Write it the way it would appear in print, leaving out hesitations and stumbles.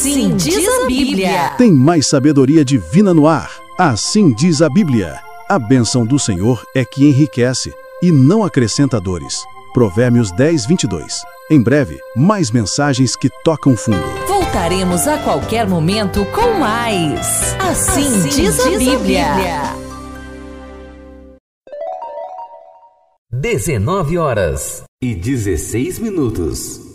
Assim diz a Bíblia. Tem mais sabedoria divina no ar. Assim diz a Bíblia. A bênção do Senhor é que enriquece e não acrescenta dores. Provérbios 10, 22. Em breve, mais mensagens que tocam fundo. Voltaremos a qualquer momento com mais. Assim diz a Bíblia. 19h16.